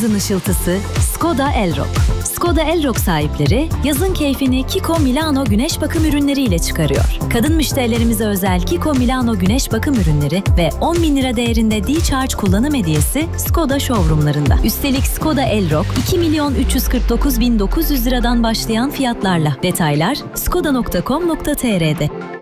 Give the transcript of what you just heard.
yazın ışıltısı Skoda Elrock. Skoda Elrock sahipleri yazın keyfini Kiko Milano güneş bakım ürünleriyle çıkarıyor. Kadın müşterilerimize özel Kiko Milano güneş bakım ürünleri ve 10.000 lira değerinde D-Charge kullanım hediyesi Skoda showroomlarında. Üstelik Skoda Elrock 2.349.900 liradan başlayan fiyatlarla. Detaylar skoda.com.tr'de.